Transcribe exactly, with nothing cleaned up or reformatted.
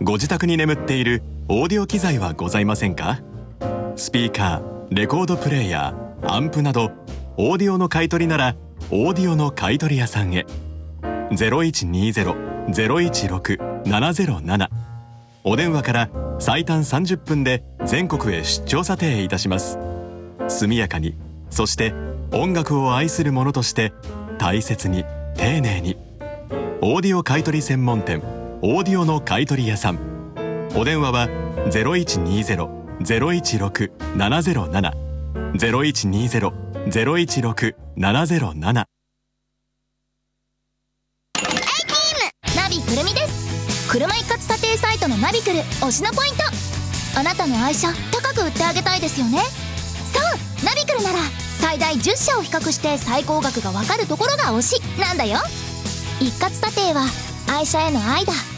ご自宅に眠っているオーディオ機材はございませんか？スピーカー、レコードプレーヤー、アンプなどオーディオの買い取りならオーディオの買い取り屋さんへ。 ゼロいちにゼロ ゼロいちろく ななゼロなな お電話から最短さんじゅっぷんで全国へ出張査定いたします。速やかに、そして音楽を愛する者として大切に丁寧に。オーディオ買い取り専門店オーディオの買い取り屋さん。お電話は ゼロいちにゼロ ゼロいちろく ななゼロなな ゼロいちにゼロ ゼロいちろく ななゼロなな。 ナビくるみです。車一括査定サイトのナビクル推しのポイント。あなたの愛車高く売ってあげたいですよね。そうナビクルなら最大じゅっしゃを比較して最高額がわかるところが推しなんだよ。一括査定は愛車への愛だ。